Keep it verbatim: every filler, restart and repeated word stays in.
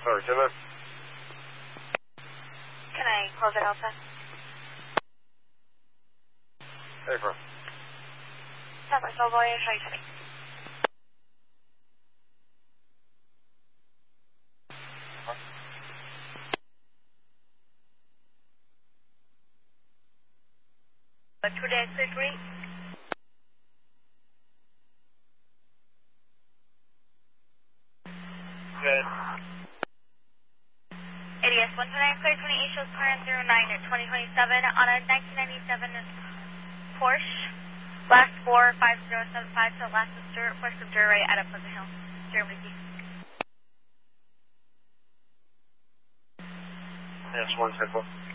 Sorry, can I? Can I close it Alpha? Hey, bro. Southwest Illinois, how are you doing? But two days surgery? Good. A D S one two nine, clear twenty-eight, shows current zero nine at twenty twenty-seven on a nineteen ninety-seven Porsche. Last four five zero seven five to last Mister First of Jury at a Pleasant Hill. Jeremy Key. Yes, one second.